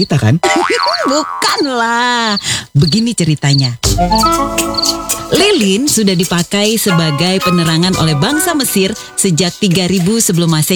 kita kan? Bukanlah. Begini ceritanya. Lilin sudah dipakai sebagai penerangan oleh bangsa Mesir sejak 3000 sebelum Masehi.